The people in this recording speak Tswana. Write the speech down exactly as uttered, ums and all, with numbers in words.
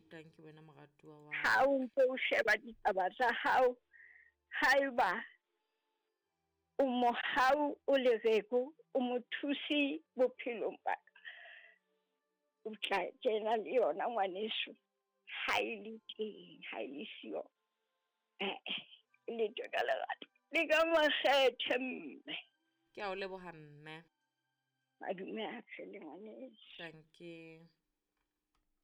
thank you wena moratuwa wa ha o ntse o sheba ditaba tsa hao haiba o mo hao o le reko o mo thusi bophelong ba o tla tsena le yona ngwaneso ha ile teng ha ile sio eh le tota lerato le ka mokgethe mme ke a o leboga mme madume a tshele ngwaneso thank you